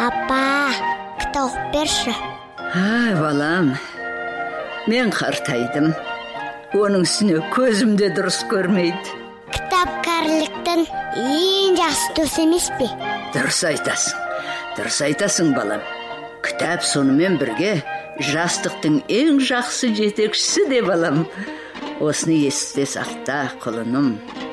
Апа, кітап оқып берші. Балам, мен қартайдым. Оның үстіне көзімде дұрыс көрмейді. Кітап кәріліктің ең жақсы досы емес пе? Дұрыс айтасың балам. Кітап сонымен бірге жастықтың ең жақсы жетекшісі де балам. Осыны есте сақта, құлыным.